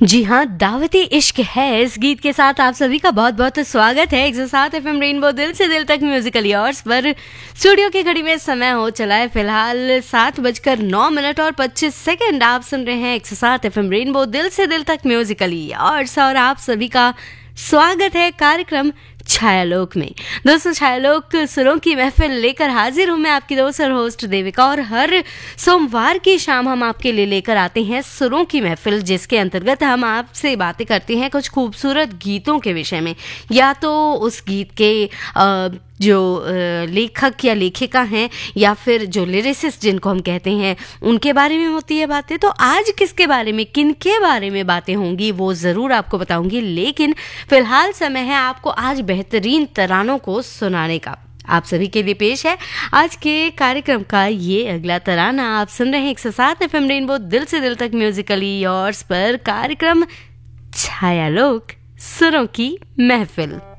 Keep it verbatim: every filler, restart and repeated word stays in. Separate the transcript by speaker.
Speaker 1: जी हाँ, दावती इश्क है इस गीत के साथ आप सभी का बहुत बहुत स्वागत है। एक सौ सात एफ एम रेनबो दिल से दिल तक म्यूजिकल यॉर्स पर स्टूडियो की घड़ी में समय हो चला है फिलहाल सात बजकर नौ मिनट और पच्चीस सेकंड। आप सुन रहे हैं एक सौ सात एफ एम रेनबो दिल से दिल तक म्यूजिकल यॉर्स और आप सभी का स्वागत है कार्यक्रम छायालोक में। दोस्तों, छायालोक सुरों की महफिल लेकर हाजिर हूं मैं, आपकी दोस्त और होस्ट देविका। और हर सोमवार की शाम हम आपके लिए लेकर आते हैं सुरों की महफिल, जिसके अंतर्गत हम आपसे बातें करते हैं कुछ खूबसूरत गीतों के विषय में, या तो उस गीत के आ, जो लेखक या लेखिका हैं या फिर जो लिरिसिस्ट जिनको हम कहते हैं उनके बारे में होती है बातें। तो आज किसके बारे में, किन के बारे में बातें होंगी वो ज़रूर आपको बताऊंगी, लेकिन फिलहाल समय है आपको आज बेहतरीन तरानों को सुनाने का। आप सभी के लिए पेश है आज के कार्यक्रम का ये अगला तराना। आप सुन रहे हैं एक सौ सात एफ एम रेनबो दिल से दिल तक म्यूजिकली यॉर्स पर कार्यक्रम छायालोक सुरों की महफिल।